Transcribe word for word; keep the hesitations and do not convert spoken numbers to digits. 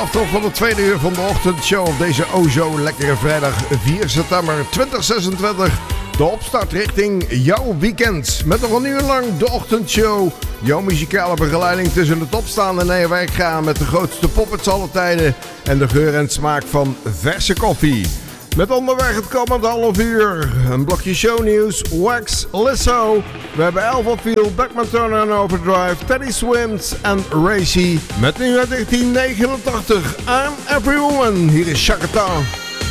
aftrap van de tweede uur van de ochtendshow op deze o zo lekkere vrijdag vier september tweeduizend zesentwintig. De opstart richting jouw weekend. Met nog een uur lang de ochtendshow. Jouw muzikale begeleiding tussen het opstaan en naar je werk gaan met de grootste poppets aller tijden en de geur en smaak van verse koffie. Met onderweg het komende half uur een blokje shownieuws, Wax, Lizzo. We hebben Elva Field, Beckman Turner en Overdrive, Teddy Swims en Racy. Met nu uit negentien negenentachtig, I'm Every Woman. Hier is Chaka Khan.